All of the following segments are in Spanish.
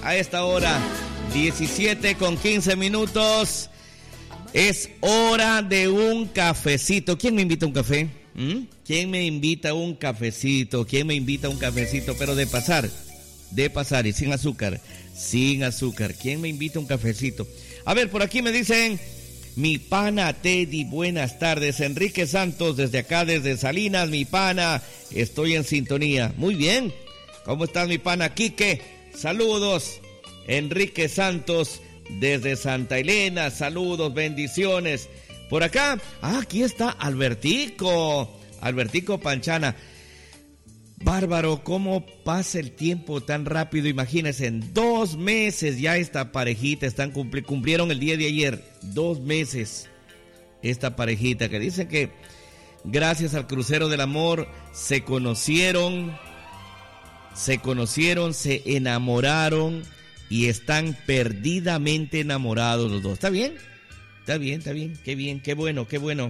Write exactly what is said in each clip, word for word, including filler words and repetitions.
A esta hora, diecisiete con quince minutos, es hora de un cafecito. ¿Quién me invita a un café? ¿Mm? ¿Quién me invita a un cafecito? ¿Quién me invita a un cafecito? Pero de pasar, de pasar y sin azúcar, sin azúcar. ¿Quién me invita a un cafecito? A ver, por aquí me dicen, mi pana Teddy, buenas tardes. Enrique Santos, desde acá, desde Salinas, mi pana, estoy en sintonía. Muy bien, ¿cómo estás, mi pana Quique? Saludos, Enrique Santos desde Santa Elena, saludos, bendiciones. Por acá, ah, aquí está Albertico, Albertico Panchana. Bárbaro, cómo pasa el tiempo tan rápido, imagínense, en dos meses ya esta parejita, están cumpli- cumplieron el día de ayer, dos meses, esta parejita que dicen que gracias al crucero del amor se conocieron, se conocieron, se enamoraron y están perdidamente enamorados los dos. ¿Está bien? Está bien, está bien, qué bien, qué bueno, qué bueno.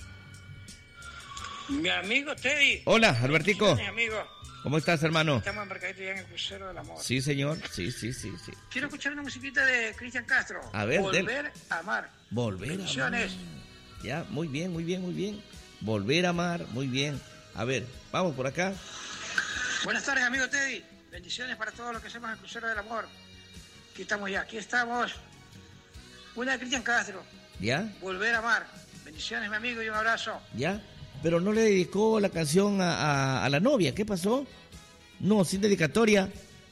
Mi amigo Teddy. Hola, Albertico. Mi amigo. ¿Cómo estás, hermano? Estamos embarcaditos ya en el crucero del amor. Sí, señor, sí, sí, sí, sí. Quiero escuchar una musiquita de Cristian Castro. A ver, Volver del... a amar. Volver Bendiciones. a amar. Ya, muy bien, muy bien, muy bien. Volver a amar, muy bien. A ver, vamos por acá. Buenas tardes, amigo Teddy. Bendiciones para todos los que hacemos el crucero del amor. Aquí estamos ya, aquí estamos. Una de Cristian Castro. ¿Ya? Volver a amar. Bendiciones, mi amigo, y un abrazo. ¿Ya? Pero no le dedicó la canción a, a, a la novia. ¿Qué pasó? No, sin dedicatoria.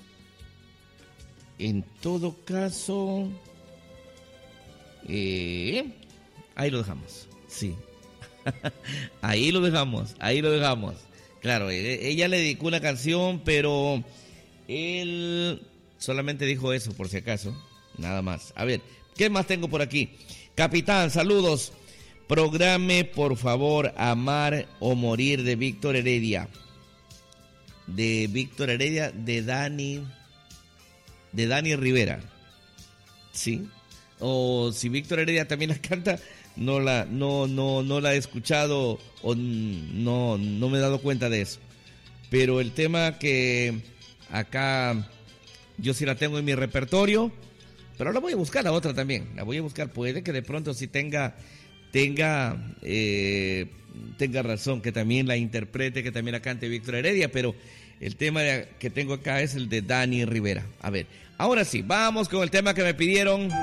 En todo caso... Eh, ahí lo dejamos. Sí. Ahí lo dejamos. Ahí lo dejamos. Claro, ella le dedicó una canción, pero él solamente dijo eso, por si acaso. Nada más. A ver, ¿qué más tengo por aquí? Capitán, saludos. Programe, por favor, Amar o Morir de Víctor Heredia. De Víctor Heredia, de Dani, de Dani Rivera. ¿Sí? O si Víctor Heredia también la canta, no la, no, no, no la he escuchado o no, no me he dado cuenta de eso. Pero el tema que acá yo sí la tengo en mi repertorio, pero la voy a buscar, la otra también. La voy a buscar, puede que de pronto sí tenga... tenga eh, tenga razón, que también la interprete, que también la cante Víctor Heredia, pero el tema de, que tengo acá es el de Dani Rivera. A ver, ahora sí, vamos con el tema que me pidieron.